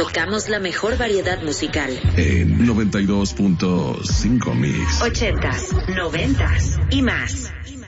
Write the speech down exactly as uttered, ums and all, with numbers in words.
tocamos la mejor variedad musical. En noventa y dos punto cinco Mix. Ochentas, noventas y más.